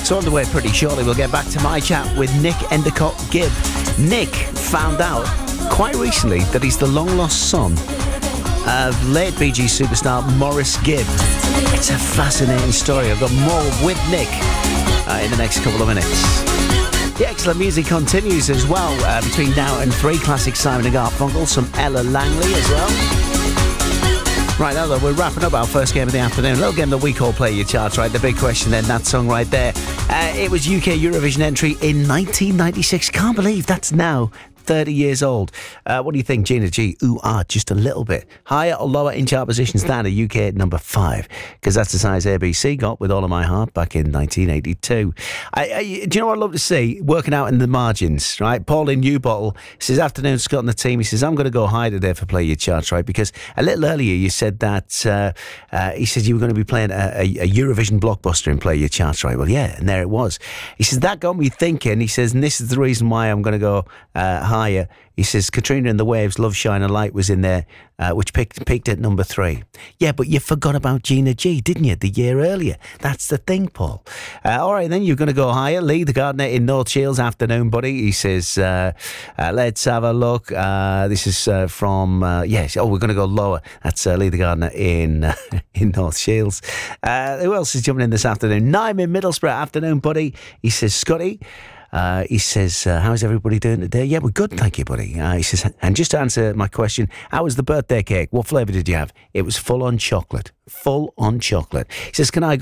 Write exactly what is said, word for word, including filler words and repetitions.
So on the way pretty shortly, we'll get back to my chat with Nick Endicott Gibb. Nick found out quite recently that he's the long-lost son of late Bee Gees superstar Maurice Gibb. It's a fascinating story. I've got more with Nick uh, in the next couple of minutes. The excellent music continues as well uh, between now and three. Classic Simon and Garfunkel, some Ella Langley as well. Right now, though, we're wrapping up our first game of the afternoon. A little game that we call Play Your Charts, right? The big question then, that song right there. Uh, it was U K Eurovision entry in nineteen ninety-six. Can't believe that's now thirty years old. Uh, what do you think, Gina G? Ooh, ah, just a little bit. Higher or lower in chart positions than a U K at number five? Because that's the size A B C got with All of My Heart back in nineteen eighty-two. I, I, do you know what I'd love to see? Working out in the margins, right? Paul in Newbottle says, afternoon, Scott and the team. He says, I'm going to go high today for Play Your Charts, right? Because a little earlier you said that, uh, uh, he said you were going to be playing a, a, a Eurovision blockbuster in Play Your Charts, right? Well, yeah, and there it was. He says, that got me thinking. He says, and this is the reason why I'm going to go uh, higher. He says, Katrina and the Waves, Love Shine a Light was in there, uh, which picked, peaked at number three. Yeah, but you forgot about Gina G, didn't you, the year earlier? That's the thing, Paul. Uh, all right, then you're going to go higher. Lee, the gardener in North Shields, afternoon, buddy. He says, uh, uh, let's have a look. Uh, this is uh, from, uh, yes, oh, we're going to go lower. That's uh, Lee, the gardener in uh, in North Shields. Uh, who else is jumping in this afternoon? Naim in Middlesbrough, afternoon, buddy. He says, Scotty. Uh, he says, uh, how's everybody doing today? Yeah, we're good, thank you, buddy. Uh, he says, and just to answer my question, how was the birthday cake? What flavour did you have? It was full on chocolate. Full on chocolate. He says, can I go